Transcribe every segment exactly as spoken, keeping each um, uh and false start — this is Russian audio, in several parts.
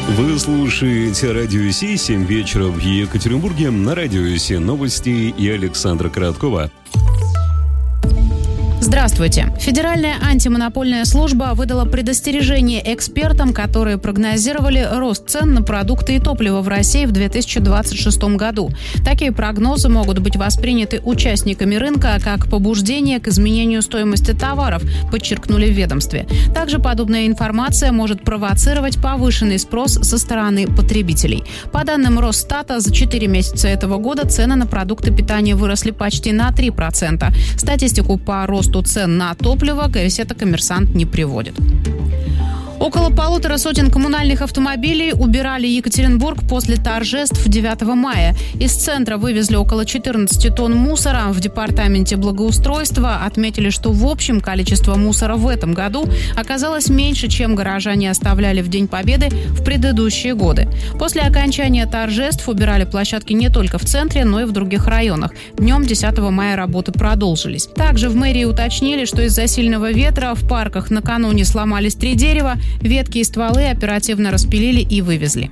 Вы слушаете Радио Си, семь вечера в Екатеринбурге. На Радио Си новости и Александра Короткова. Здравствуйте. Федеральная антимонопольная служба выдала предостережение экспертам, которые прогнозировали рост цен на продукты и топливо в России в две тысячи двадцать шестом году. Такие прогнозы могут быть восприняты участниками рынка как побуждение к изменению стоимости товаров, подчеркнули в ведомстве. Также подобная информация может провоцировать повышенный спрос со стороны потребителей. По данным Росстата, за четыре месяца этого года цены на продукты питания выросли почти на три процента. Статистику по росту цен на топливо газета «Коммерсант» не приводит. Около полутора сотен коммунальных автомобилей убирали Екатеринбург после торжеств девятого мая. Из центра вывезли около четырнадцати тонн мусора. В департаменте благоустройства отметили, что в общем количество мусора в этом году оказалось меньше, чем горожане оставляли в День Победы в предыдущие годы. После окончания торжеств убирали площадки не только в центре, но и в других районах. Днем десятого мая работы продолжились. Также в мэрии уточнили, что из-за сильного ветра в парках накануне сломались три дерева. Ветки и стволы оперативно распилили и вывезли.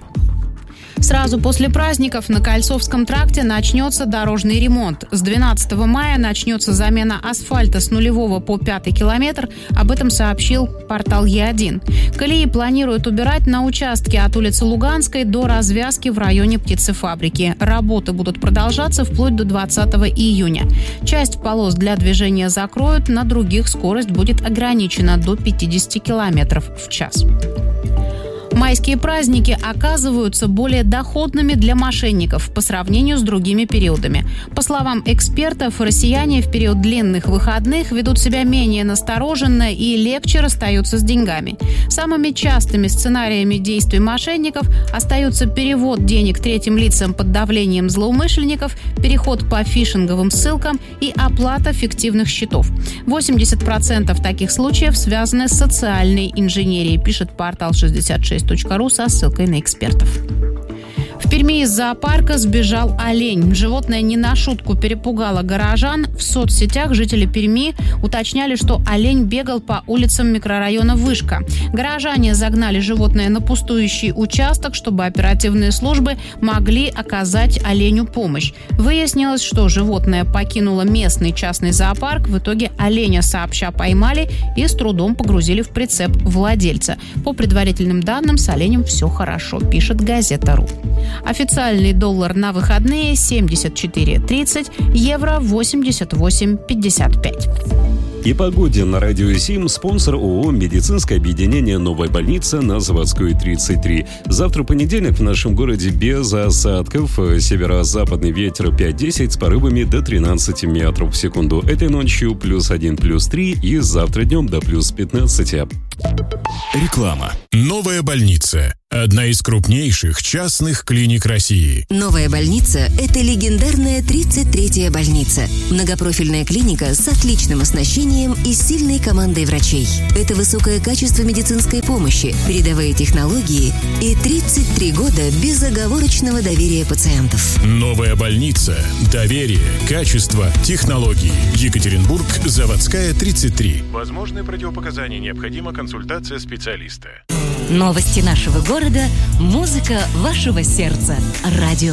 Сразу после праздников на Кольцовском тракте начнется дорожный ремонт. С двенадцатого мая начнется замена асфальта с нулевого по пятый километр. Об этом сообщил портал Е один. Колеи планируют убирать на участке от улицы Луганской до развязки в районе птицефабрики. Работы будут продолжаться вплоть до двадцатого июня. Часть полос для движения закроют, на других скорость будет ограничена до пятидесяти километров в час. Майские праздники оказываются более доходными для мошенников по сравнению с другими периодами. По словам экспертов, россияне в период длинных выходных ведут себя менее настороженно и легче расстаются с деньгами. Самыми частыми сценариями действий мошенников остаются перевод денег третьим лицам под давлением злоумышленников, переход по фишинговым ссылкам и оплата фиктивных счетов. восемьдесят процентов таких случаев связаны с социальной инженерией, пишет портал шестьдесят шесть точка ру со ссылкой на экспертов. В Перми из зоопарка сбежал олень. Животное не на шутку перепугало горожан. В соцсетях жители Перми уточняли, что олень бегал по улицам микрорайона Вышка. Горожане загнали животное на пустующий участок, чтобы оперативные службы могли оказать оленю помощь. Выяснилось, что животное покинуло местный частный зоопарк. В итоге оленя сообща поймали и с трудом погрузили в прицеп владельца. По предварительным данным, с оленем все хорошо, пишет газета.ру. Официальный доллар на выходные семьдесят четыре тридцать, евро восемьдесят восемь пятьдесят пять. И погоде на Радио Сим спонсор ООО «Медицинское объединение Новая больница» на Заводской тридцать три. Завтра понедельник в нашем городе без осадков. Северо-западный ветер пять-десять с порывами до тринадцати метров в секунду. Этой ночью плюс один, плюс три и завтра днем до плюс пятнадцати. Реклама. Новая больница. Одна из крупнейших частных клиник России. Новая больница – это легендарная тридцать третья больница. Многопрофильная клиника с отличным оснащением и сильной командой врачей. Это высокое качество медицинской помощи, передовые технологии и тридцать три года безоговорочного доверия пациентов. Новая больница. Доверие, качество, технологии. Екатеринбург, Заводская тридцать три. Возможны противопоказания, необходима консультация специалиста. Новости нашего города, музыка вашего сердца. Радио